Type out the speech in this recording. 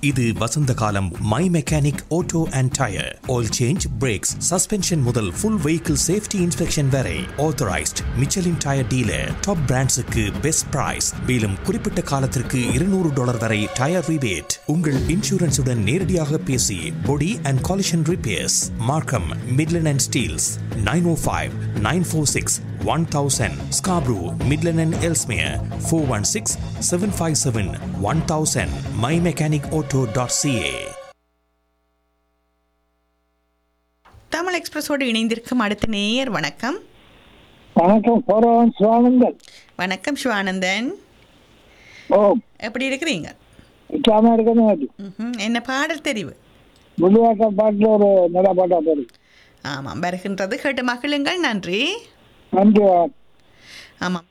இது வசந்த காலம். My mechanic auto and tyre oil change, breaks, suspension முதல் ஃபுல் வெஹிக்கிள் சேஃப்டி இன்ஸ்பெக்ஷன் வரை authorised Michelin tyre dealer. Top பிராண்ட்ஸுக்கு best price. மேலும் குறிப்பிட்ட காலத்திற்கு $200 வரை டயர் ரிபேட். உங்கள் இன்சூரன்ஸுடன் நேரடியாக பேசி பொடி அண்ட் காலிஷன் ரிப்பேர்ஸ் மார்க்கம், Midland and Steeles. 905-946-1000 Scarborough, Midland and Ellesmere. 416-757-1000 mymechanicauto.ca. Tamil எக்ஸ்பிரஸோடு இணைந்திருக்கும் அடுத்த நேயர். வணக்கம். வணக்கம் சிவானந்தன். வணக்கம் சிவானந்தன். ஓ, எப்படி இருக்கிறீங்க? என்ன பாடல் தெரிவு? முள்ளிவாக்கம் பாட்டில் ஒரு நல்ல பாட்டா போடு. ஆமாம், வருகின்றது, கேட்டு மகிழுங்கள். நன்றி. நன்றி. ஆமாம்,